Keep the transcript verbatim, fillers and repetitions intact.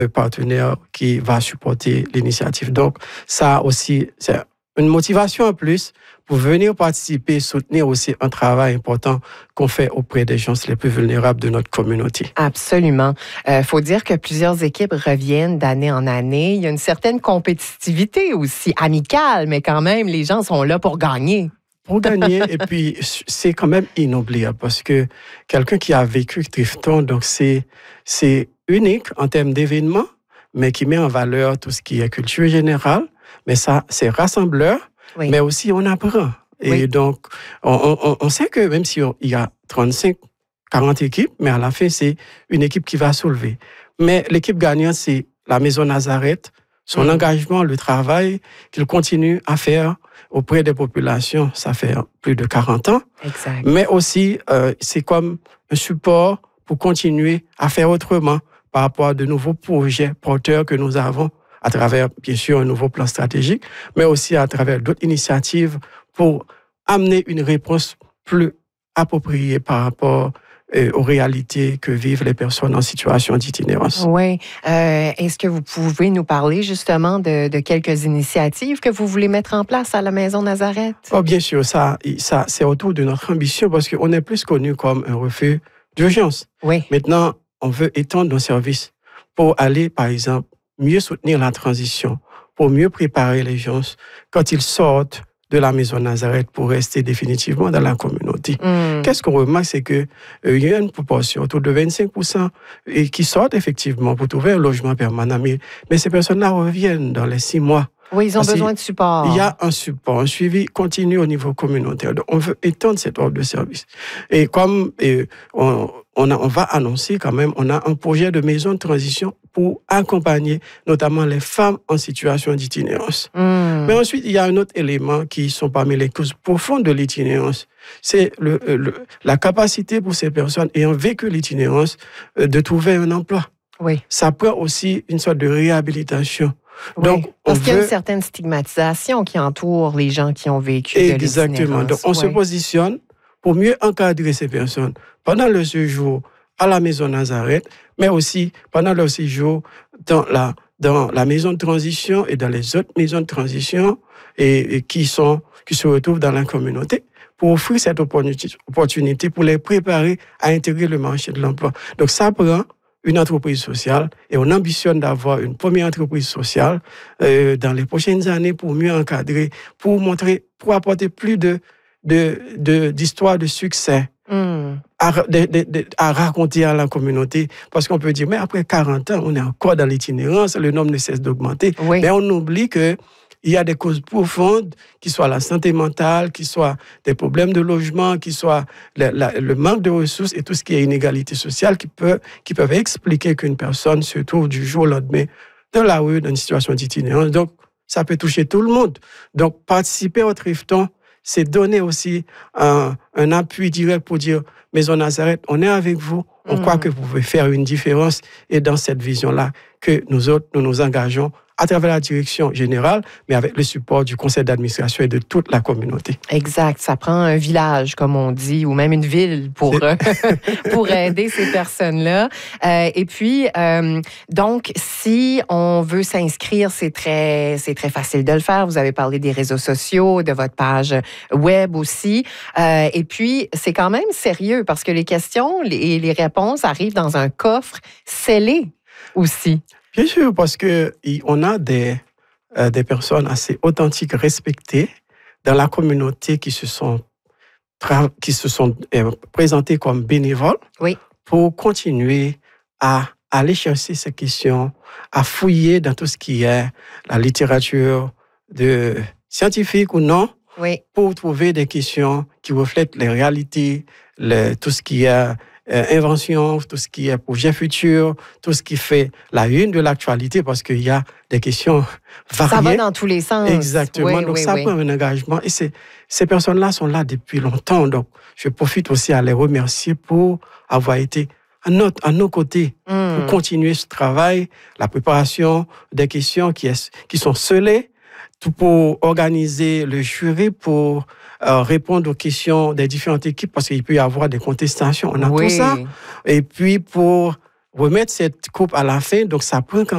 partenaire qui va supporter l'initiative. Donc, ça aussi, c'est une motivation en plus pour venir participer, soutenir aussi un travail important qu'on fait auprès des gens les plus vulnérables de notre communauté. Absolument. Il euh, faut dire que plusieurs équipes reviennent d'année en année. Il y a une certaine compétitivité aussi, amicale, mais quand même, les gens sont là pour gagner. Pour gagner, et puis c'est quand même inoubliable parce que quelqu'un qui a vécu Trifton, donc c'est, c'est unique en termes d'événements, mais qui met en valeur tout ce qui est culture générale, mais ça, c'est rassembleur, oui. Mais aussi on apprend. Et oui. Donc, on, on, on sait que même s'il y a trente-cinq, quarante équipes, mais à la fin, c'est une équipe qui va soulever. Mais l'équipe gagnante, c'est la Maison Nazareth, son mmh. engagement, le travail qu'il continue à faire auprès des populations, ça fait plus de quarante ans. Exact. Mais aussi, euh, c'est comme un support pour continuer à faire autrement par rapport à de nouveaux projets porteurs que nous avons à travers, bien sûr, un nouveau plan stratégique, mais aussi à travers d'autres initiatives pour amener une réponse plus appropriée par rapport euh, aux réalités que vivent les personnes en situation d'itinérance. Oui. Euh, est-ce que vous pouvez nous parler justement de, de quelques initiatives que vous voulez mettre en place à la Maison Nazareth? Oh, bien sûr, ça, ça, c'est autour de notre ambition parce qu'on est plus connu comme un refuge d'urgence. Oui. Maintenant, on veut étendre nos services pour aller, par exemple, mieux soutenir la transition, pour mieux préparer les gens quand ils sortent de la Maison Nazareth pour rester définitivement dans la communauté. Mm. Qu'est-ce qu'on remarque, c'est qu'il euh, y a une proportion autour de vingt-cinq pour cent et qui sortent effectivement pour trouver un logement permanent, mais, mais ces personnes-là reviennent dans les six mois. Oui, ils ont Parce besoin de support. Il y a un support, un suivi continu au niveau communautaire. Donc, on veut étendre cette offre de service. Et comme et on, on, a, on va annoncer quand même, on a un projet de maison de transition pour accompagner notamment les femmes en situation d'itinérance. Mmh. Mais ensuite, il y a un autre élément qui sont parmi les causes profondes de l'itinérance. C'est le, le, la capacité pour ces personnes ayant vécu l'itinérance de trouver un emploi. Oui. Ça prend aussi une sorte de réhabilitation. Oui, donc, parce qu'il y a veut... une certaine stigmatisation qui entoure les gens qui ont vécu de l'itinérance. Exactement. Donc, on oui. se positionne pour mieux encadrer ces personnes pendant le séjour à la Maison Nazareth, mais aussi pendant leur séjour dans la, dans la maison de transition et dans les autres maisons de transition et, et qui, sont, qui se retrouvent dans la communauté pour offrir cette opportunité pour les préparer à intégrer le marché de l'emploi. Donc, ça prend une entreprise sociale et on ambitionne d'avoir une première entreprise sociale euh, dans les prochaines années pour mieux encadrer, pour montrer, pour apporter plus de, de, de, d'histoires de succès mm. à, de, de, de, à raconter à la communauté. Parce qu'on peut dire, mais après quarante ans, on est encore dans l'itinérance, le nombre ne cesse d'augmenter. Oui. Mais on oublie que il y a des causes profondes, qui soient la santé mentale, qui soient des problèmes de logement, qui soient le, la, le manque de ressources et tout ce qui est inégalité sociale qui, peut, qui peuvent expliquer qu'une personne se trouve du jour au lendemain dans la rue, dans une situation d'itinérance. Donc, ça peut toucher tout le monde. Donc, participer au Trifton, c'est donner aussi un, un appui direct pour dire, Maison Nazareth, on est avec vous, on mmh. croit que vous pouvez faire une différence et dans cette vision-là, que nous autres, nous nous engageons à travers la direction générale, mais avec le support du conseil d'administration et de toute la communauté. Exact. Ça prend un village, comme on dit, ou même une ville pour, euh, pour aider ces personnes-là. Euh, et puis, euh, donc, si on veut s'inscrire, c'est très, c'est très facile de le faire. Vous avez parlé des réseaux sociaux, de votre page web aussi. Euh, et puis, c'est quand même sérieux parce que les questions et les réponses arrivent dans un coffre scellé aussi. Bien sûr, parce qu'on a des, euh, des personnes assez authentiques, respectées dans la communauté qui se sont, tra- qui se sont euh, présentées comme bénévoles oui. pour continuer à aller chercher ces questions, à fouiller dans tout ce qui est la littérature de scientifique ou non, oui. pour trouver des questions qui reflètent les réalités, les, tout ce qui est Euh, invention, tout ce qui est projet futur, tout ce qui fait la une de l'actualité, parce qu'il y a des questions variées. Ça va dans tous les sens. Exactement. Oui, donc, oui, ça oui. prend un engagement. Et c'est, ces personnes-là sont là depuis longtemps. Donc, je profite aussi à les remercier pour avoir été à, notre, à nos côtés, mm. pour continuer ce travail, la préparation des questions qui, est, qui sont scellées, tout pour organiser le jury, pour euh, répondre aux questions des différentes équipes, parce qu'il peut y avoir des contestations. On a oui. tout ça. Et puis, pour remettre cette coupe à la fin, donc ça prend quand